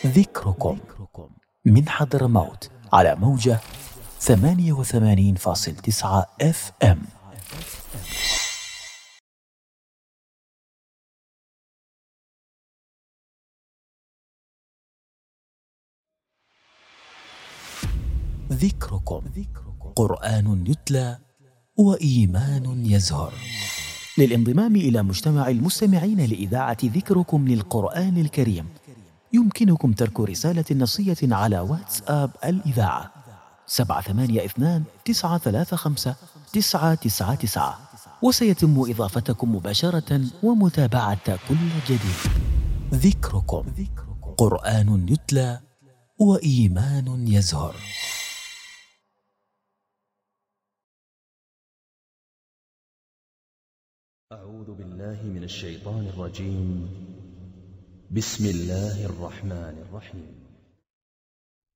ذكركم من حضرموت على موجة 88.9 FM. ذكركم قرآن يتلى وإيمان يزهر. للانضمام إلى مجتمع المستمعين لإذاعة ذكركم للقرآن الكريم يمكنكم ترك رسالة نصية على واتساب الإذاعة 782-935-999، وسيتم إضافتكم مباشرة ومتابعة كل جديد. ذكركم قرآن يتلى وإيمان يزهر. أعوذ بالله من الشيطان الرجيم. بسم الله الرحمن الرحيم.